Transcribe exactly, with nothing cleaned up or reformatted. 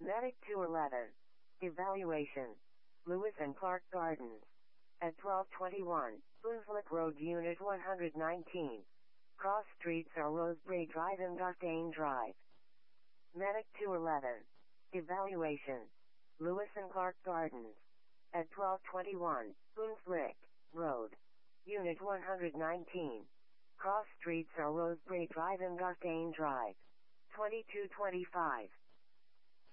Medic two eleven. Evaluation. Lewis and Clark Gardens. At twelve twenty-one, Boonslick Road, Unit one nineteen. Cross streets are Rosebery Drive and Duquesne Drive. Medic two eleven. Evaluation. Lewis and Clark Gardens. At twelve twenty-one, Boonslick Road. Unit one nineteen. Cross streets are Rosebery Drive and Duquesne Drive. twenty-two twenty-five.